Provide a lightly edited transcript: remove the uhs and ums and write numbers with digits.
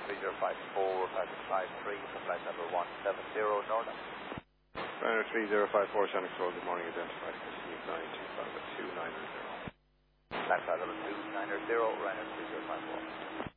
3054, passing 53 for flight number 170, Northern. Ryanair 3054, Shannon Road, good morning, identified for C925 at 290. Flight number 290, Ryanair 3054.